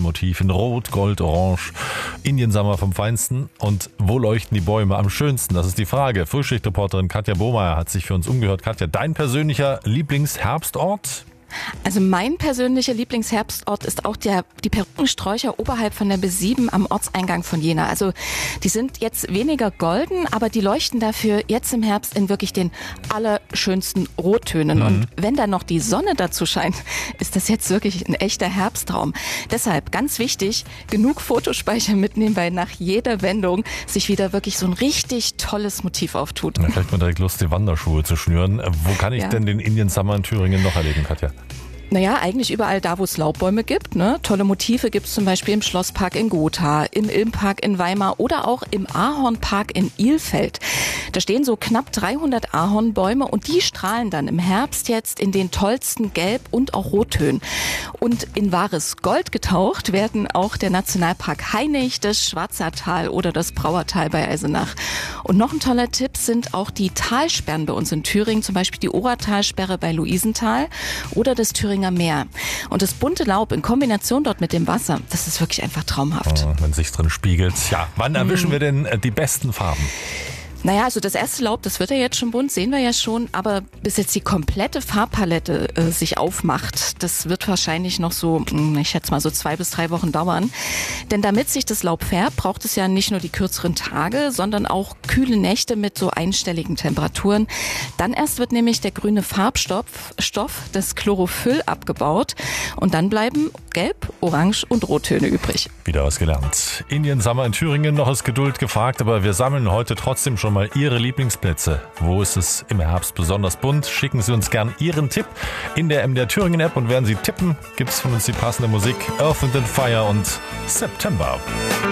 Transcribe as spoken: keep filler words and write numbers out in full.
Motiv in Rot, Gold, Orange. Indian Summer vom Feinsten. Und wo leuchten die Bäume am schönsten? Das ist die Frage. Frühschichtreporterin Katja Bohmeier hat sich für uns umgehört. Katja, dein persönlicher Lieblingsherbstort? Also mein persönlicher Lieblingsherbstort ist auch der, die Perückensträucher oberhalb von der B sieben am Ortseingang von Jena. Also die sind jetzt weniger golden, aber die leuchten dafür jetzt im Herbst in wirklich den allerschönsten Rottönen. Mhm. Und wenn dann noch die Sonne dazu scheint, ist das jetzt wirklich ein echter Herbsttraum. Deshalb ganz wichtig, genug Fotospeicher mitnehmen, weil nach jeder Wendung sich wieder wirklich so ein richtig tolles Motiv auftut. Da kriegt man direkt Lust, die Wanderschuhe zu schnüren. Wo kann ich ja. denn den Indian Summer in Thüringen noch erleben, Katja? Naja, eigentlich überall da, wo es Laubbäume gibt. Ne? Tolle Motive gibt es zum Beispiel im Schlosspark in Gotha, im Ilmpark in Weimar oder auch im Ahornpark in Ilfeld. Da stehen so knapp dreihundert Ahornbäume und die strahlen dann im Herbst jetzt in den tollsten Gelb- und auch Rottönen. Und in wahres Gold getaucht werden auch der Nationalpark Hainich, das Schwarzertal oder das Brauertal bei Eisenach. Und noch ein toller Tipp sind auch die Talsperren bei uns in Thüringen, zum Beispiel die Ohrertalsperre bei Luisenthal oder das Thüringer Meer. Und das bunte Laub in Kombination dort mit dem Wasser, das ist wirklich einfach traumhaft. Oh, wenn sich's drin spiegelt. Ja, wann erwischen mm. wir denn die besten Farben? Naja, also das erste Laub, das wird ja jetzt schon bunt, sehen wir ja schon, aber bis jetzt die komplette Farbpalette äh, sich aufmacht, das wird wahrscheinlich noch so, ich schätze mal so zwei bis drei Wochen dauern. Denn damit sich das Laub färbt, braucht es ja nicht nur die kürzeren Tage, sondern auch kühle Nächte mit so einstelligen Temperaturen. Dann erst wird nämlich der grüne Farbstoff, Stoff, das Chlorophyll abgebaut und dann bleiben Gelb, Orange und Rottöne übrig. Wieder was gelernt. Indian Summer in Thüringen, noch ist Geduld gefragt, aber wir sammeln heute trotzdem schon mal Ihre Lieblingsplätze. Wo ist es im Herbst besonders bunt? Schicken Sie uns gern Ihren Tipp in der M D R Thüringen App und während Sie tippen, gibt es von uns die passende Musik Earth and Fire und September.